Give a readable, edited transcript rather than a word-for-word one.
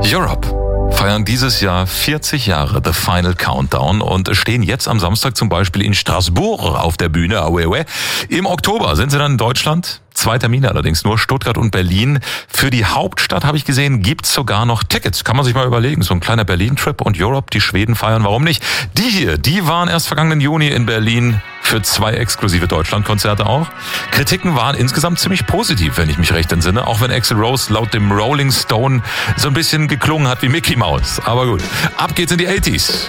Europe feiern dieses Jahr 40 Jahre The Final Countdown und stehen jetzt am Samstag zum Beispiel in Straßburg auf der Bühne. Im Oktober sind sie dann in Deutschland. 2 Termine allerdings nur, Stuttgart und Berlin. Für die Hauptstadt, habe ich gesehen, gibt's sogar noch Tickets. Kann man sich mal überlegen. So ein kleiner Berlin-Trip und Europe, die Schweden feiern, warum nicht? Die waren erst vergangenen Juni in Berlin für 2 exklusive Deutschlandkonzerte auch. Kritiken waren insgesamt ziemlich positiv, wenn ich mich recht entsinne. Auch wenn Axl Rose laut dem Rolling Stone so ein bisschen geklungen hat wie Mickey Mouse. Aber gut, ab geht's in die 80s.